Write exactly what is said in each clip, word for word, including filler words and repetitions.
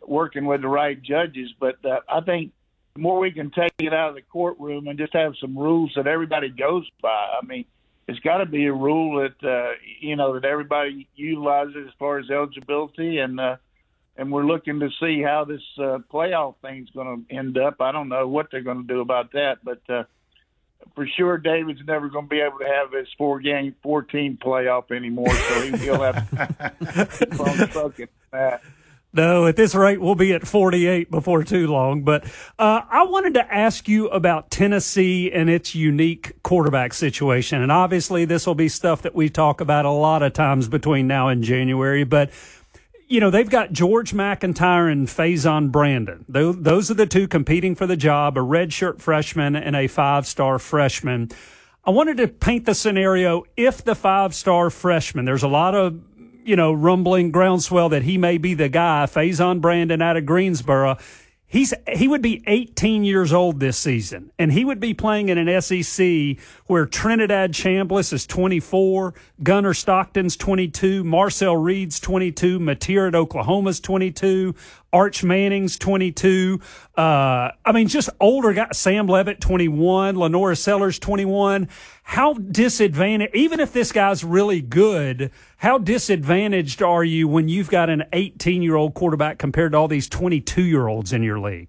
working with the right judges. But uh, I think the more we can take it out of the courtroom and just have some rules that everybody goes by. I mean, it's got to be a rule that, uh, you know, that everybody utilizes as far as eligibility. And, uh, and we're looking to see how this uh, playoff thing's going to end up. I don't know what they're going to do about that, but uh, for sure David's never going to be able to have his four-game, four-team playoff anymore, so he, he'll have to keep on trucking that. No, at this rate, we'll be at forty-eight before too long. But uh, I wanted to ask you about Tennessee and its unique quarterback situation. And obviously, this will be stuff that we talk about a lot of times between now and January. But, you know, they've got George McIntyre and Faison Brandon. Those are the two competing for the job, a redshirt freshman and a five-star freshman. I wanted to paint the scenario if the five-star freshman, there's a lot of you know, rumbling groundswell that he may be the guy, Faison Brandon out of Greensboro. He's he would be eighteen years old this season, and he would be playing in an S E C where Trinidad Chambliss is twenty-four, Gunnar Stockton's twenty-two, Marcel Reed's twenty-two, Mateer at Oklahoma's twenty-two, Arch Manning's twenty-two. Uh, I mean, just older guys. Sam Levitt, twenty-one, Lenora Sellers, twenty-one. How disadvantaged, even if this guy's really good, how disadvantaged are you when you've got an eighteen-year-old quarterback compared to all these twenty-two-year-olds in your league?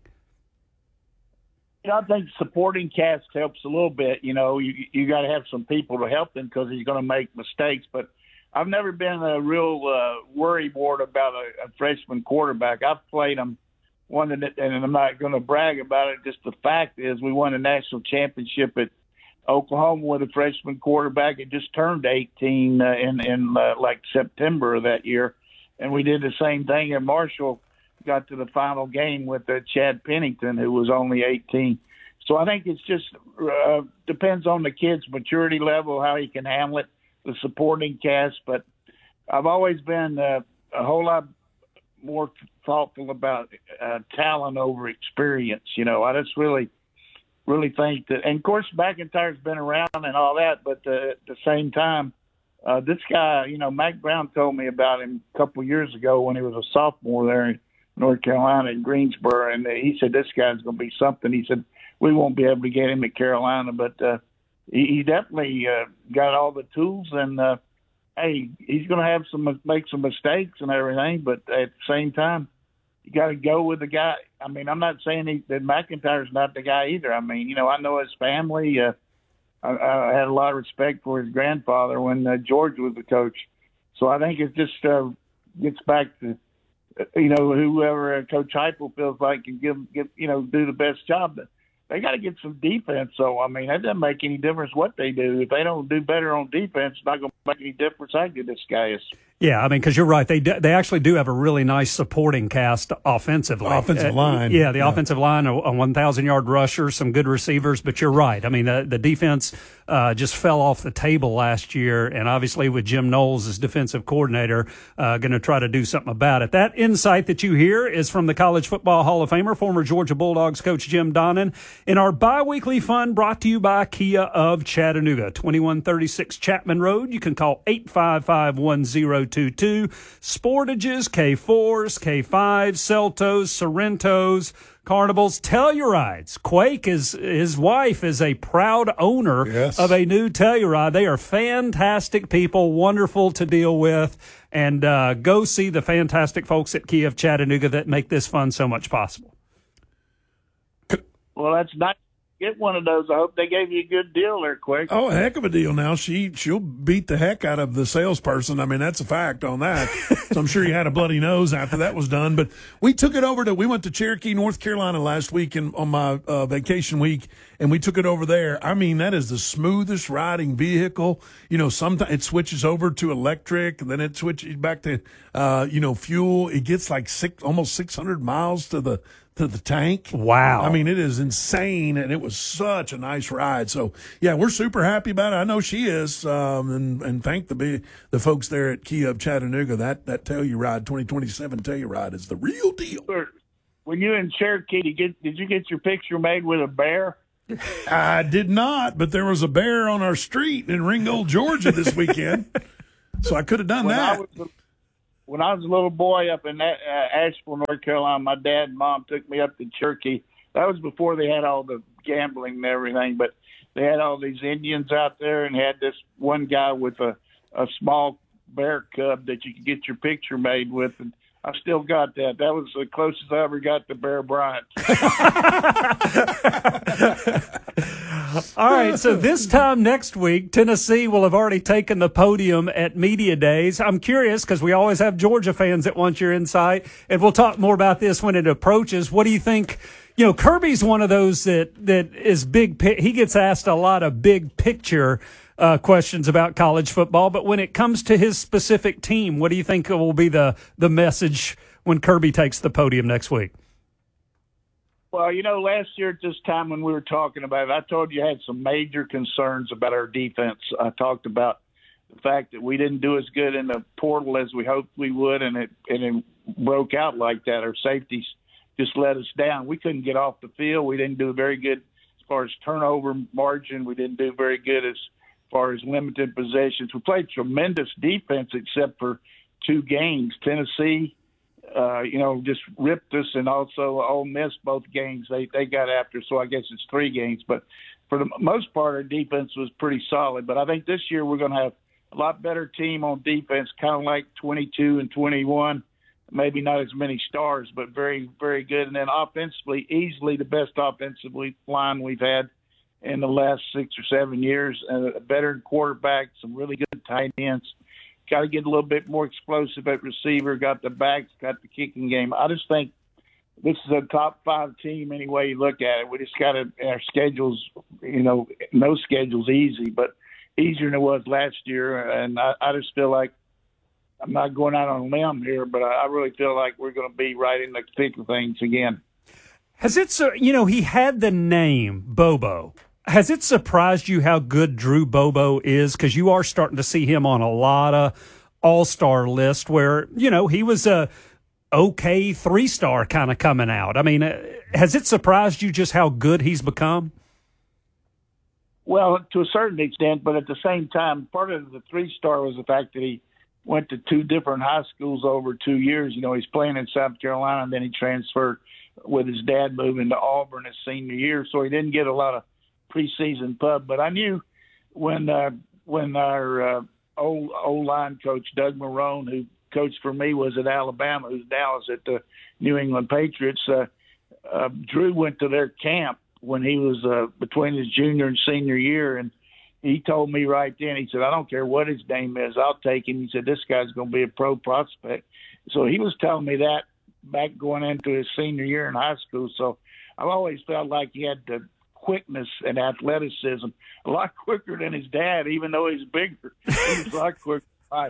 You know, I think supporting cast helps a little bit. You know, you you got to have some people to help him because he's going to make mistakes. But I've never been a real uh, worry wart about a, a freshman quarterback. I've played him, won it, and I'm not going to brag about it. Just the fact is, we won a national championship at Oklahoma with a freshman quarterback. It just turned eighteen uh, in in uh, like September of that year, and we did the same thing at Marshall. Got to the final game with uh, Chad Pennington, who was only eighteen. So I think it's just uh, depends on the kid's maturity level, how he can handle it, the supporting cast. But I've always been uh, a whole lot more thoughtful about uh, talent over experience. You know, I just really. really think that, and of course McIntyre's been around and all that, but uh, at the same time, uh, this guy, you know, Mac Brown told me about him a couple of years ago when he was a sophomore there in North Carolina in Greensboro, and he said this guy's going to be something. He said we won't be able to get him at Carolina, but uh, he, he definitely uh, got all the tools, and uh, hey, he's going to have some make some mistakes and everything, but at the same time, you got to go with the guy. I mean, I'm not saying he, that McIntyre's not the guy either. I mean, you know, I know his family. Uh, I, I had a lot of respect for his grandfather when uh, George was the coach. So I think it just uh, gets back to, you know, whoever uh, Coach Heupel feels like can give, give, you know, do the best job. But they got to get some defense. So, I mean, that doesn't make any difference what they do. If they don't do better on defense, it's not going to make any difference how good this guy is. Yeah, I mean, because you're right. They do, they actually do have a really nice supporting cast offensively. Offensive uh, line. Yeah, the yeah. offensive line, a, a one thousand yard rusher, some good receivers. But you're right. I mean, the, the defense uh, just fell off the table last year. And obviously with Jim Knowles as defensive coordinator, uh, going to try to do something about it. That insight that you hear is from the College Football Hall of Famer, former Georgia Bulldogs coach Jim Donnan, in our biweekly fun brought to you by Kia of Chattanooga, twenty-one thirty-six Chapman Road. You can call eight five five, one zero two two. Sportages, K fours, K fives, Celtos, Sorrentos, Carnivals, Tellurides. Quake is his wife is a proud owner yes. of a new Telluride. They are fantastic people, wonderful to deal with, and uh, go see the fantastic folks at Kia of Chattanooga that make this fun so much possible. Well, that's nice. Get one of those. I hope they gave you a good deal there, Quake. Oh, a heck of a deal now. She, she'll beat the heck out of the salesperson. I mean, that's a fact on that. So I'm sure you had a bloody nose after that was done. But we took it over to, we went to Cherokee, North Carolina last week in, on my uh, vacation week, and we took it over there. I mean, that is the smoothest riding vehicle. You know, sometimes it switches over to electric, and then it switches back to, uh, you know, fuel. It gets like six, almost six hundred miles to the, to the tank. Wow. I mean, it is insane, and it was such a nice ride. So, yeah, we're super happy about it. I know she is, um, and, and thank the the folks there at Kia of Chattanooga. That that Telluride, twenty twenty-seven Telluride is the real deal. When you in Cherokee, did you get, did you get your picture made with a bear? I did not, but there was a bear on our street in Ringgold, Georgia this weekend, so I could have done when that. I was, when I was a little boy up in that, uh, Asheville, North Carolina, my dad and mom took me up to Cherokee. That was before they had all the gambling and everything, but they had all these Indians out there and had this one guy with a, a small bear cub that you could get your picture made with. And I still got that. That was the closest I ever got to Bear Bryant. All right, so this time next week, Tennessee will have already taken the podium at Media Days. I'm curious because we always have Georgia fans that want your insight, and we'll talk more about this when it approaches. What do you think? You know, Kirby's one of those that, that is big. He gets asked a lot of big picture uh, questions about college football, but when it comes to his specific team, what do you think will be the, the message when Kirby takes the podium next week? Well, you know, last year at this time when we were talking about it, I told you I had some major concerns about our defense. I talked about the fact that we didn't do as good in the portal as we hoped we would, and it, and it broke out like that. Our safeties just let us down. We couldn't get off the field. We didn't do very good as far as turnover margin. We didn't do very good as far as limited possessions. We played tremendous defense except for two games. Tennessee, uh, you know, just ripped us, and also Ole Miss, both games they, they got after. So I guess it's three games. But for the most part, our defense was pretty solid. But I think this year we're going to have a lot better team on defense, kind of like twenty-two and twenty-one. Maybe not as many stars, but very, very good. And then offensively, easily the best offensive line we've had in the last six or seven years. And a better quarterback, some really good tight ends. Got to get a little bit more explosive at receiver. Got the backs, got the kicking game. I just think this is a top five team any way you look at it. We just got to – our schedule's, you know, no schedule's easy, but easier than it was last year. And I, I just feel like I'm not going out on a limb here, but I really feel like we're going to be right in the thick of things again. Has it, you know, he had the name Bobo. Has it surprised you how good Drew Bobo is? Because you are starting to see him on a lot of all-star lists where, you know, he was a okay three-star kind of coming out. I mean, has it surprised you just how good he's become? Well, to a certain extent, but at the same time, part of the three-star was the fact that he went to two different high schools over two years. You know, he's playing in South Carolina, and then he transferred with his dad moving to Auburn his senior year, so he didn't get a lot of preseason pub. But I knew when uh, when our uh, old O-line coach, Doug Marrone, who coached for me, was at Alabama, who's now is at the New England Patriots, uh, uh, Drew went to their camp when he was uh, between his junior and senior year, and he told me right then, he said, I don't care what his name is, I'll take him. He said, this guy's going to be a pro prospect. So he was telling me that back going into his senior year in high school. So I've always felt like he had the quickness and athleticism, a lot quicker than his dad, even though he's bigger. He was a lot quicker than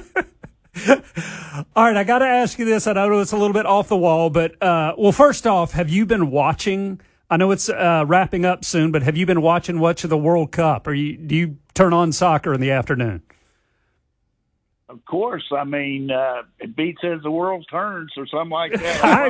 Mike. All right, I got to ask you this. I know it's a little bit off the wall, but, uh, well, first off, have you been watching – I know it's uh, wrapping up soon, but have you been watching much of the World Cup? Or you, do you turn on soccer in the afternoon? Of course. I mean, uh, it beats as the world turns or something like that. I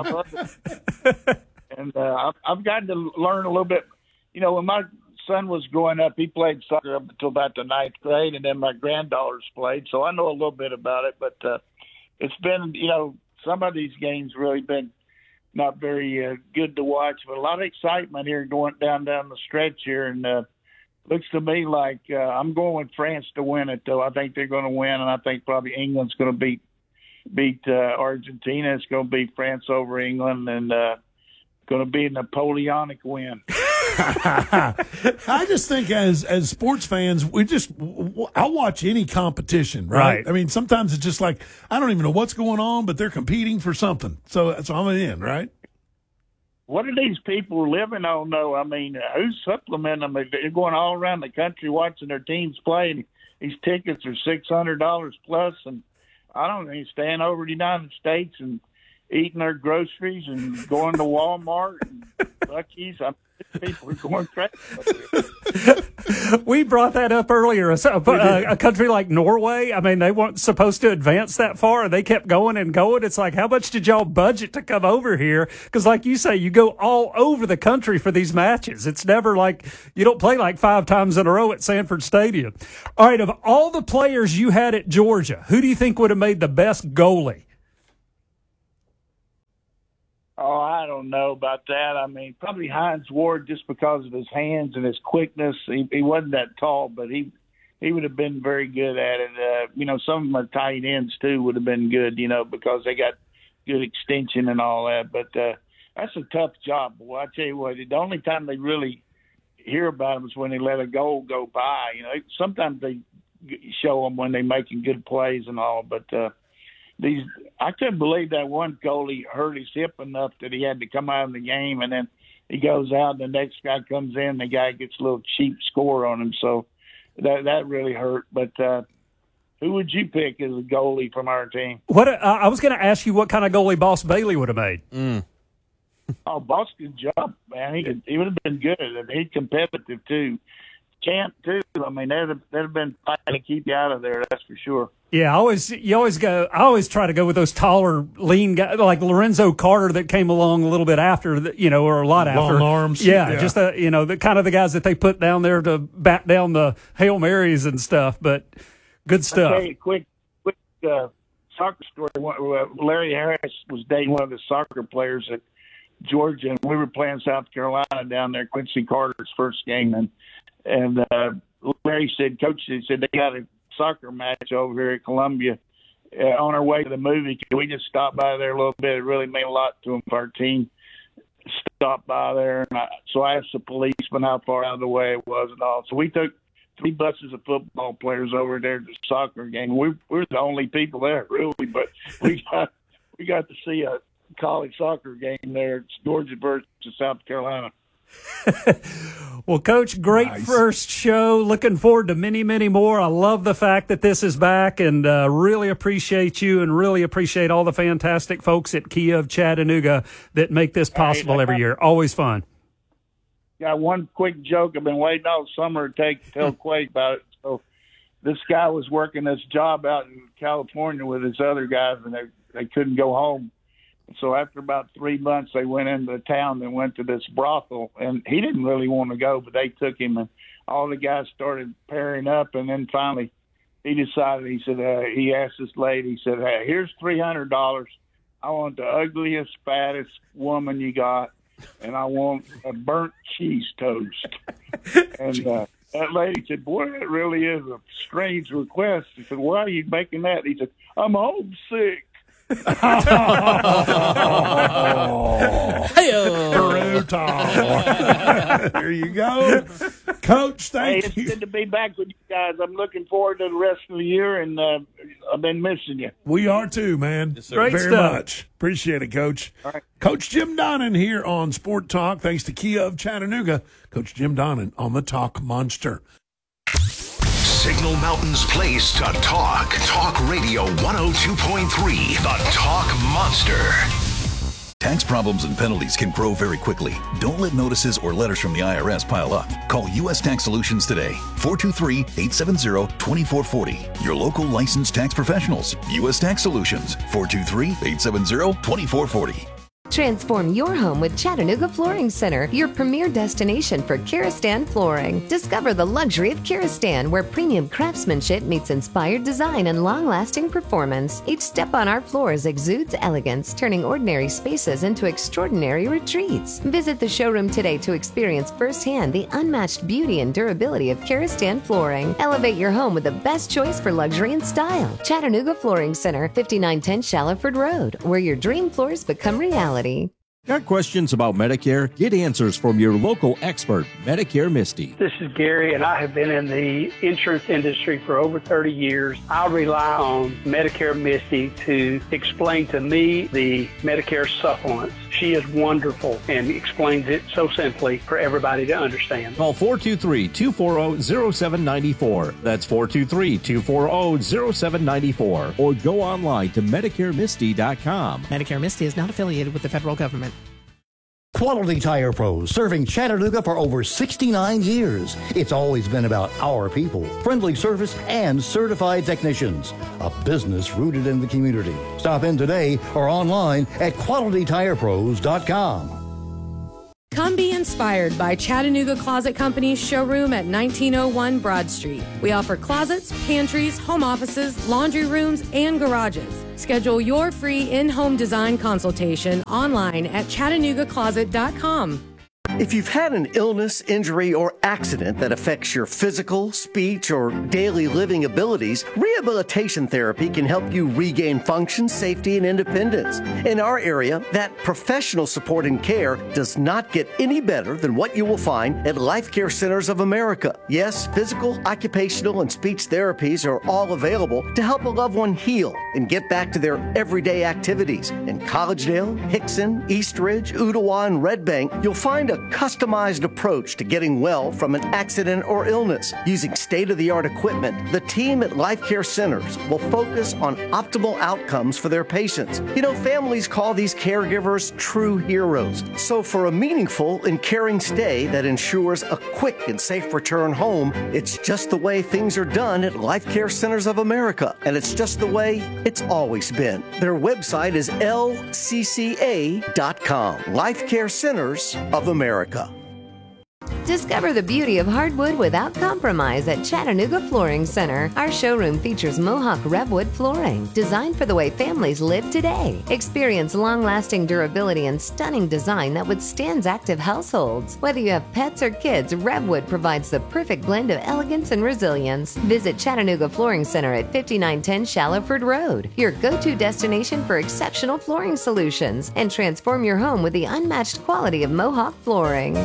agree. And uh, I've, I've gotten to learn a little bit. You know, when my son was growing up, he played soccer up until about the ninth grade, and then my granddaughters played. So I know a little bit about it. But uh, it's been, you know, some of these games really been not very uh, good to watch, but a lot of excitement here going down down the stretch here, and uh, looks to me like uh, I'm going with France to win it. Though I think they're going to win, and I think probably England's going to beat beat uh, Argentina. It's going to be France over England, and uh, going to be a Napoleonic win. I just think as as sports fans, we just I'll watch any competition, right? right? I mean, sometimes it's just like I don't even know what's going on, but they're competing for something, so so I'm in, right? What do these people living on, though? I mean, who's supplementing them? They're going all around the country watching their teams play, and these tickets are six hundred dollars plus, and I don't know, staying over the United States and eating their groceries and going to Walmart and Buc-ee's. I mean, people are going crazy. We brought that up earlier. A, a, a country like Norway, I mean, they weren't supposed to advance that far, and they kept going and going. It's like, how much did y'all budget to come over here? Because like you say, you go all over the country for these matches. It's never like you don't play like five times in a row at Sanford Stadium. All right, of all the players you had at Georgia, who do you think would have made the best goalie? Oh, I don't know about that. I mean, probably Hines Ward just because of his hands and his quickness. He, he wasn't that tall, but he he would have been very good at it. Uh, you know, some of my tight ends, too, would have been good, you know, because they got good extension and all that. But uh, that's a tough job, boy. I tell you what, the only time they really hear about them is when they let a goal go by. You know, sometimes they show them when they're making good plays and all, but uh, – These, I couldn't believe that one goalie hurt his hip enough that he had to come out of the game, and then he goes out, and the next guy comes in, the guy gets a little cheap score on him. So that that really hurt. But uh, who would you pick as a goalie from our team? What uh, I was going to ask you, what kind of goalie Boss Bailey would have made? Mm. Oh, Boss could jump, man. He could, he would have been good. He's competitive too. Champ too. I mean, they'd have, they'd have been fighting to keep you out of there. That's for sure. Yeah, I always you always go. I always try to go with those taller, lean guys like Lorenzo Carter that came along a little bit after, the, you know, or a lot after. Long arms. Yeah, yeah. just the you know the kind of the guys that they put down there to bat down the Hail Marys and stuff. But good stuff. I'll tell you a quick, quick uh, soccer story. Larry Harris was dating one of the soccer players at Georgia, and we were playing South Carolina down there. Quincy Carter's first game, and and uh, Larry said, Coach, he said they got a soccer match over here at Columbia. Uh, on our way to the movie, can we just stop by there a little bit? It really meant a lot to him for our team. Stop by there. And I, so I asked the policeman how far out of the way it was and all. So we took three buses of football players over there to the soccer game. We, we were the only people there, really, but we got, we got to see a college soccer game there. It's Georgia versus South Carolina. Well, Coach, great Nice. first show. Looking forward to many, many more. I love the fact that this is back, and uh, really appreciate you and really appreciate all the fantastic folks at Kia of Chattanooga that make this possible Hey, every year. Always fun. Got one quick joke. I've been waiting all summer to take to tell Quake about it. So this guy was working this job out in California with his other guys, and they they couldn't go home. So after about three months, they went into town and went to this brothel, and he didn't really want to go, but they took him, and all the guys started pairing up, and then finally he decided, he said, uh, he asked this lady, he said, hey, here's three hundred dollars. I want the ugliest, fattest woman you got, and I want a burnt cheese toast. And uh, that lady said, boy, that really is a strange request. He said, why are you making that? He said, I'm homesick. Brutal. There you go. Coach, Hey, thank it's you. good to be back with you guys. I'm looking forward to the rest of the year, and uh, I've been missing you. We are too, man. sir. Great Very stuff. much. Appreciate it, Coach. All right. Coach Jim Donnan here on Sport Talk. Thanks to Kia of Chattanooga. Coach Jim Donnan on the Talk Monster. Signal Mountain's place to talk. Talk Radio one oh two point three, the Talk Monster. Tax problems and penalties can grow very quickly. Don't let notices or letters from the I R S pile up. Call U S Tax Solutions today. four two three, eight seven zero, two four four zero. Your local licensed tax professionals. U S Tax Solutions. four two three, eight seven zero, two four four zero. Transform your home with Chattanooga Flooring Center, your premier destination for Kiristan flooring. Discover the luxury of Kiristan, where premium craftsmanship meets inspired design and long-lasting performance. Each step on our floors exudes elegance, turning ordinary spaces into extraordinary retreats. Visit the showroom today to experience firsthand the unmatched beauty and durability of Kiristan flooring. Elevate your home with the best choice for luxury and style. Chattanooga Flooring Center, fifty-nine ten Shallowford Road, where your dream floors become reality. Got questions about Medicare? Get answers from your local expert, Medicare Misty. This is Gary, and I have been in the insurance industry for over thirty years. I rely on Medicare Misty to explain to me the Medicare supplements. She is wonderful and explains it so simply for everybody to understand. Call four two three, two four zero, zero seven nine four. That's four two three, two four zero, zero seven nine four. Or go online to Medicare Misty dot com. Medicare Misty is not affiliated with the federal government. Quality Tire Pros, serving Chattanooga for over sixty-nine years. It's always been about our people, friendly service, and certified technicians. A business rooted in the community. Stop in today or online at quality tire pros dot com. Come be inspired by Chattanooga Closet Company's showroom at nineteen oh one Broad Street. We offer closets, pantries, home offices, laundry rooms, and garages. Schedule your free in-home design consultation online at chattanooga closet dot com. If you've had an illness, injury, or accident that affects your physical, speech, or daily living abilities, rehabilitation therapy can help you regain function, safety, and independence. In our area, that professional support and care does not get any better than what you will find at Life Care Centers of America. Yes, physical, occupational, and speech therapies are all available to help a loved one heal and get back to their everyday activities. In Collegedale, Hickson, Eastridge, Ooltewah, and Red Bank, you'll find a customized approach to getting well from an accident or illness. Using state-of-the-art equipment, the team at Life Care Centers will focus on optimal outcomes for their patients. You know, families call these caregivers true heroes. So for a meaningful and caring stay that ensures a quick and safe return home, it's just the way things are done at Life Care Centers of America. And it's just the way it's always been. Their website is L C C A dot com. Life Care Centers of America. America. Discover the beauty of hardwood without compromise at Chattanooga Flooring Center. Our showroom features Mohawk Revwood flooring, designed for the way families live today. Experience long-lasting durability and stunning design that withstands active households. Whether you have pets or kids, Revwood provides the perfect blend of elegance and resilience. Visit Chattanooga Flooring Center at fifty-nine ten Shallowford Road, your go-to destination for exceptional flooring solutions, and transform your home with the unmatched quality of Mohawk flooring.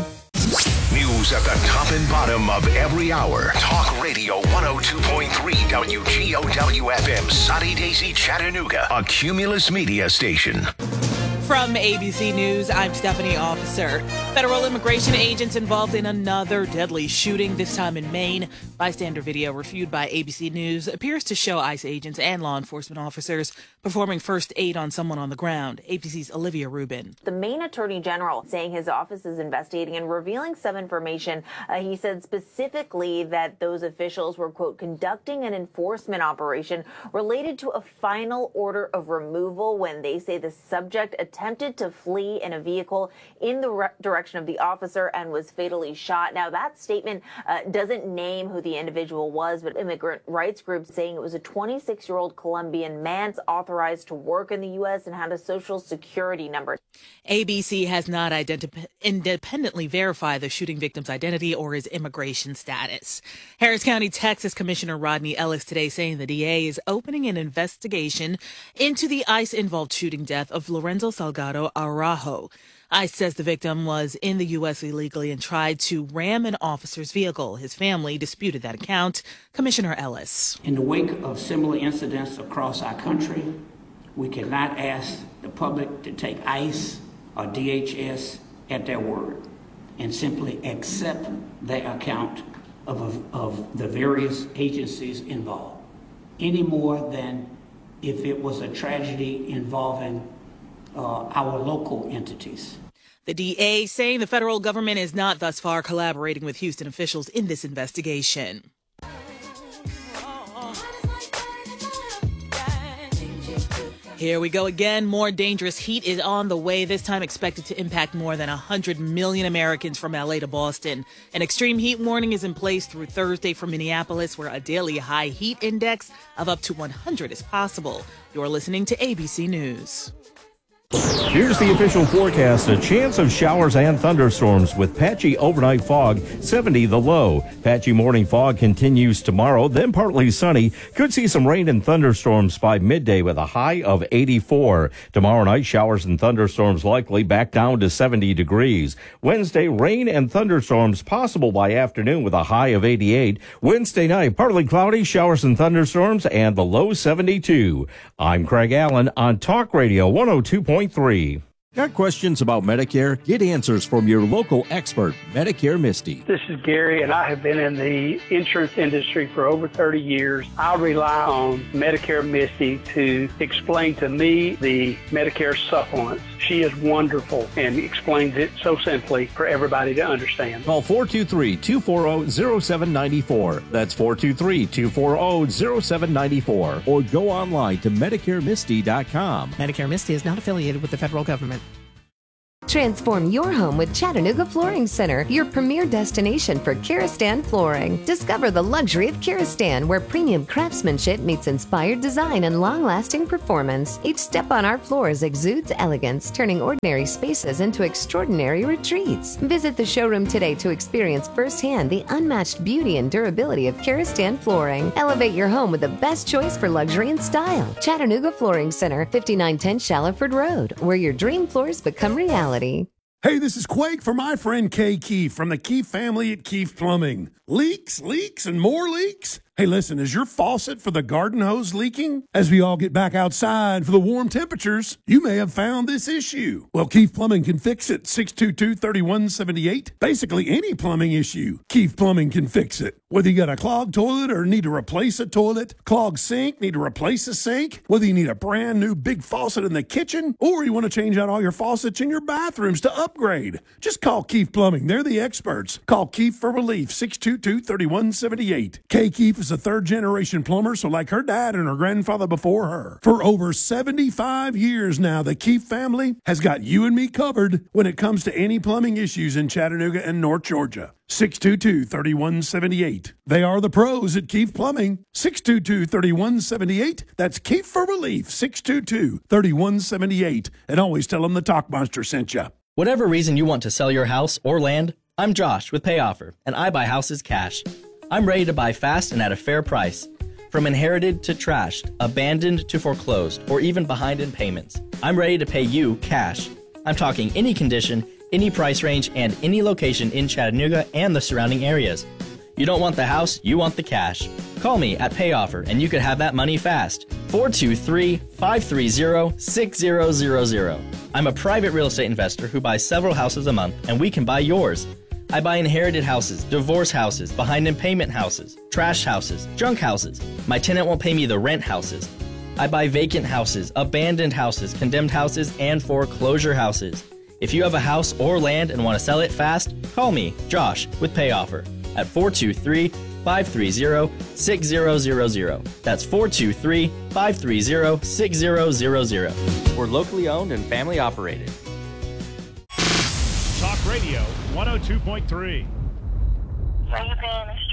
News at the top and bottom of every hour. Talk Radio one oh two point three W G O W F M, Sunny Daisy, Chattanooga, a Cumulus media station. From A B C News, I'm Stephanie Officer. Federal immigration agents involved in another deadly shooting, this time in Maine. Bystander video reviewed by A B C News appears to show ICE agents and law enforcement officers performing first aid on someone on the ground. A B C's Olivia Rubin. The Maine Attorney General saying his office is investigating and revealing some information. Uh, he said specifically that those officials were, quote, conducting an enforcement operation related to a final order of removal when they say the subject attempted to flee in a vehicle in the re- direction of the officer and was fatally shot. Now, that statement uh, doesn't name who the individual was, but immigrant rights groups saying it was a twenty-six-year-old Colombian man authorized to work in the U S and had a social security number. A B C has not identi- independently verified the shooting victim's identity or his immigration status. Harris County, Texas Commissioner Rodney Ellis today saying the D A is opening an investigation into the ICE-involved shooting death of Lorenzo Salgado Araujo. ICE says the victim was in the U S illegally and tried to ram an officer's vehicle. His family disputed that account. Commissioner Ellis. In the wake of similar incidents across our country, we cannot ask the public to take ICE or D H S at their word and simply accept their account of, of, of the various agencies involved, any more than if it was a tragedy involving uh, our local entities. The D A saying the federal government is not thus far collaborating with Houston officials in this investigation. Here we go again. More dangerous heat is on the way, this time expected to impact more than one hundred million Americans from L A to Boston. An extreme heat warning is in place through Thursday for Minneapolis, where a daily high heat index of up to one hundred is possible. You're listening to A B C News. Here's the official forecast. A chance of showers and thunderstorms with patchy overnight fog, seventy the low. Patchy morning fog continues tomorrow, then partly sunny. Could see some rain and thunderstorms by midday with a high of eighty-four. Tomorrow night, showers and thunderstorms likely, back down to seventy degrees. Wednesday, rain and thunderstorms possible by afternoon with a high of eighty-eight. Wednesday night, partly cloudy, showers and thunderstorms, and the low seventy-two. I'm Craig Allen on Talk Radio one oh two point three. Got questions about Medicare? Get answers from your local expert, Medicare Misty. This is Gary, and I have been in the insurance industry for over thirty years. I rely on Medicare Misty to explain to me the Medicare supplements. She is wonderful and explains it so simply for everybody to understand. Call four two three, two four zero, zero seven nine four. That's four two three, two four zero, zero seven nine four. Or go online to Medicare Misty dot com. Medicare Misty is not affiliated with the federal government. Transform your home with Chattanooga Flooring Center, your premier destination for Kiristan flooring. Discover the luxury of Kiristan, where premium craftsmanship meets inspired design and long-lasting performance. Each step on our floors exudes elegance, turning ordinary spaces into extraordinary retreats. Visit the showroom today to experience firsthand the unmatched beauty and durability of Kiristan flooring. Elevate your home with the best choice for luxury and style. Chattanooga Flooring Center, fifty-nine ten Shallowford Road, where your dream floors become reality. Hey, this is Quake for my friend Kay Keefe from the Keefe family at Keefe Plumbing. Leaks, leaks, and more leaks? Hey, listen, is your faucet for the garden hose leaking? As we all get back outside for the warm temperatures, you may have found this issue. Well, Keefe Plumbing can fix it. six two two, three one seven eight. Basically, any plumbing issue, Keefe Plumbing can fix it. Whether you got a clogged toilet or need to replace a toilet, clogged sink, need to replace a sink, whether you need a brand new big faucet in the kitchen, or you want to change out all your faucets in your bathrooms to upgrade, just call Keefe Plumbing. They're the experts. Call Keefe for relief, six two two, three one seven eight. Kay Keefe is a third-generation plumber, so like her dad and her grandfather before her. For over seventy-five years now, the Keefe family has got you and me covered when it comes to any plumbing issues in Chattanooga and North Georgia. six two two, three one seven eight. They are the pros at Keefe Plumbing. six two two, three one seven eight. That's Keefe for relief, six two two, three one seven eight. And always tell them the Talk Monster sent you. Whatever reason you want to sell your house or land, I'm Josh with PayOffer, and I buy houses cash. I'm ready to buy fast and at a fair price. From inherited to trashed, abandoned to foreclosed, or even behind in payments, I'm ready to pay you cash. I'm talking any condition, any price range, and any location in Chattanooga and the surrounding areas. You don't want the house, you want the cash. Call me at PayOffer and you could have that money fast. four two three, five three zero, six zero zero zero. I'm a private real estate investor who buys several houses a month, and we can buy yours. I buy inherited houses, divorce houses, behind in payment houses, trash houses, junk houses. My tenant won't pay me the rent houses. I buy vacant houses, abandoned houses, condemned houses, and foreclosure houses. If you have a house or land and want to sell it fast, call me, Josh, with PayOffer at four two three, five three zero, six zero zero zero. That's four two three, five three zero, six zero zero zero. We're locally owned and family operated. Talk Radio one oh two point three. Are you finished?